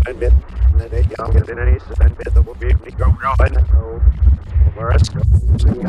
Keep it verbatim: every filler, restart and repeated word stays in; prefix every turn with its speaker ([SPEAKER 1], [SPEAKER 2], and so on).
[SPEAKER 1] and bit, and then young and then any and bit that will be me go on. Over us.